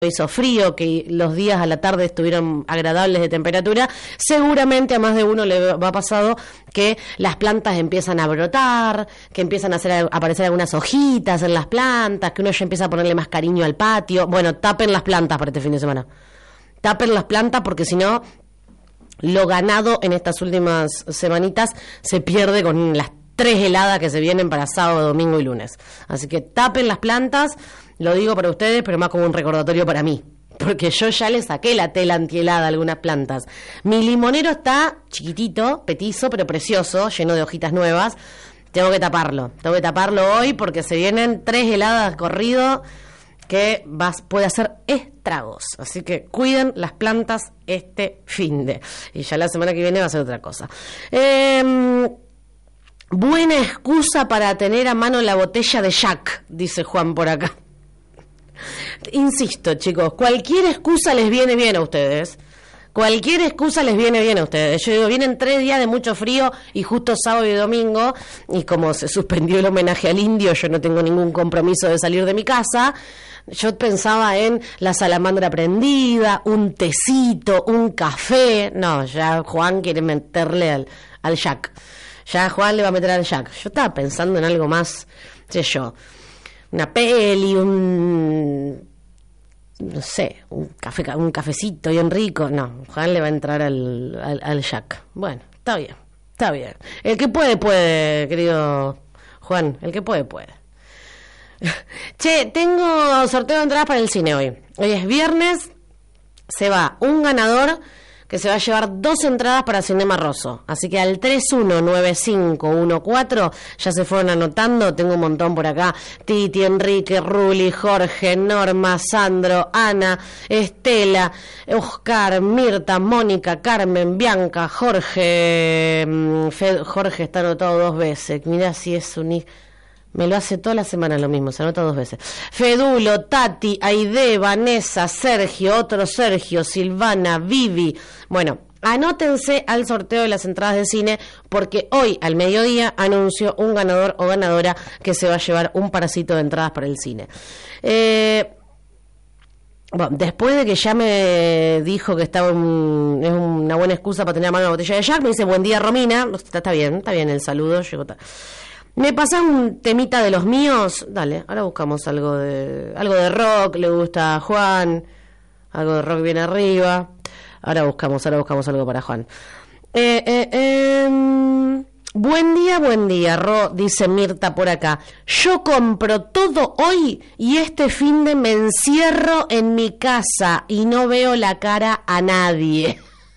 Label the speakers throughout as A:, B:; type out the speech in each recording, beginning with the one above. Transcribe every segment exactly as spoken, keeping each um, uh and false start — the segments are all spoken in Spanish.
A: hizo frío, que los días a la tarde estuvieron agradables de temperatura, seguramente a más de uno le va pasado que las plantas empiezan a brotar, que empiezan a, hacer, a aparecer algunas hojitas en las plantas, que uno ya empieza a ponerle más cariño al patio. Bueno, tapen las plantas para este fin de semana. Tapen las plantas porque si no, lo ganado en estas últimas semanitas se pierde con las tres heladas que se vienen para sábado, domingo y lunes. Así que tapen las plantas. Lo digo para ustedes, pero más como un recordatorio para mí, porque yo ya le saqué la tela antihelada a algunas plantas. Mi limonero está chiquitito, petizo, pero precioso, lleno de hojitas nuevas. Tengo que taparlo, tengo que taparlo hoy porque se vienen tres heladas corrido que vas, puede hacer estragos. Así que cuiden las plantas este finde. Y ya la semana que viene va a ser otra cosa. Eh... Buena excusa para tener a mano la botella de Jack, dice Juan por acá. Insisto, chicos, cualquier excusa les viene bien a ustedes. Cualquier excusa les viene bien a ustedes. Yo digo, vienen tres días de mucho frío y justo sábado y domingo, y como se suspendió el homenaje al indio, yo no tengo ningún compromiso de salir de mi casa. Yo pensaba en la salamandra prendida, un tecito, un café. No, ya Juan quiere meterle al, al Jack. Ya Juan le va a meter al Jack. Yo estaba pensando en algo más, sé yo, una peli, un, no sé, un café, un cafecito bien rico. No, Juan le va a entrar al, al, al Jack. Bueno, está bien, está bien. El que puede, puede, querido Juan. El que puede, puede. Che, tengo sorteo de entradas para el cine hoy. Hoy es viernes, se va un ganador que se va a llevar dos entradas para Cinema Rosso. Así que al tres uno nueve cinco uno cuatro ya se fueron anotando. Tengo un montón por acá. Titi, Enrique, Ruli, Jorge, Norma, Sandro, Ana, Estela, Oscar, Mirta, Mónica, Carmen, Bianca, Jorge. Fed, Jorge está anotado dos veces. Mirá si es un... Me lo hace toda la semana lo mismo, se anota dos veces. Fedulo, Tati, Aide, Vanessa, Sergio, otro Sergio, Silvana, Vivi. Bueno, anótense al sorteo de las entradas de cine porque hoy al mediodía anuncio un ganador o ganadora que se va a llevar un paracito de entradas para el cine. Eh... Bueno, después de que ya me dijo que estaba un, es una buena excusa para tener a mano una botella de Jack, me dice, buen día Romina. Está, está bien, está bien el saludo, llegó tarde. ¿Me pasás un temita de los míos? Dale, ahora buscamos algo de algo de rock, le gusta a Juan, algo de rock bien arriba. Ahora buscamos, ahora buscamos algo para Juan. Eh, eh, eh, buen día, buen día, Ro, dice Mirta por acá. Yo compro todo hoy y este finde me encierro en mi casa y no veo la cara a nadie.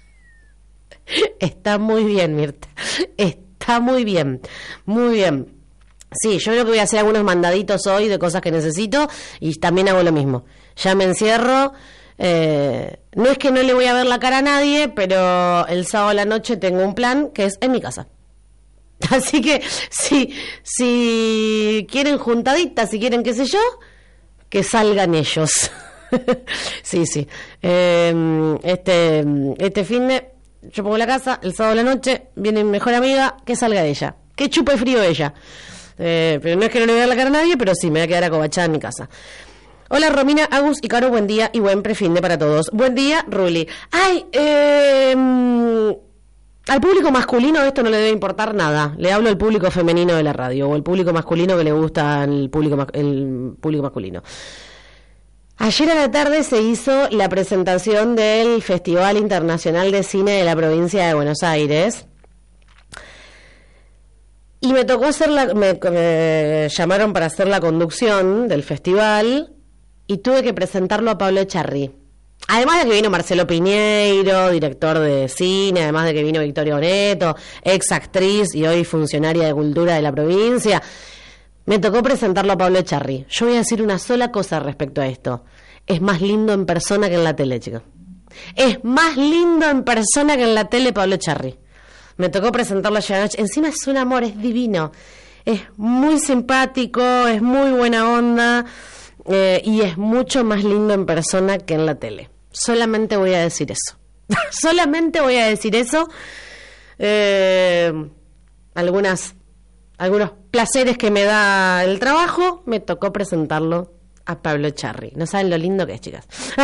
A: Está muy bien, Mirta. Está Está muy bien, muy bien. Sí, yo creo que voy a hacer algunos mandaditos hoy de cosas que necesito y también hago lo mismo. Ya me encierro. Eh, no es que no le voy a ver la cara a nadie, pero el sábado a la noche tengo un plan que es en mi casa. Así que si, si quieren juntaditas, si quieren qué sé yo, que salgan ellos. Sí, sí. Eh, este, este fin de... Yo pongo la casa, el sábado de la noche, viene mi mejor amiga, que salga ella. Que chupe frío ella. Eh, pero no es que no le voy a dar la cara a nadie, pero sí, me voy a quedar acobachada en mi casa. Hola Romina, Agus y Caro, buen día y buen prefinde para todos. Buen día, Ruli. Ay, eh, al público masculino esto no le debe importar nada. Le hablo al público femenino de la radio, o el público masculino que le gusta el público, el público masculino. Ayer a la tarde se hizo la presentación del Festival Internacional de Cine de la provincia de Buenos Aires y me tocó hacer la, me, me llamaron para hacer la conducción del festival y tuve que presentarlo a Pablo Echarri. Además de que vino Marcelo Piñeiro, director de cine, además de que vino Victoria Oneto, ex actriz y hoy funcionaria de cultura de la provincia. Me tocó presentarlo a Pablo Echarri. Yo voy a decir una sola cosa respecto a esto. Es más lindo en persona que en la tele, chicos. Es más lindo en persona que en la tele Pablo Echarri. Me tocó presentarlo ayer anoche. Encima es un amor, es divino. Es muy simpático, es muy buena onda eh, y es mucho más lindo en persona que en la tele. Solamente voy a decir eso. Solamente voy a decir eso. Eh, algunas... Algunos placeres que me da el trabajo, me tocó presentarlo a Pablo Echarri. No saben lo lindo que es, chicas.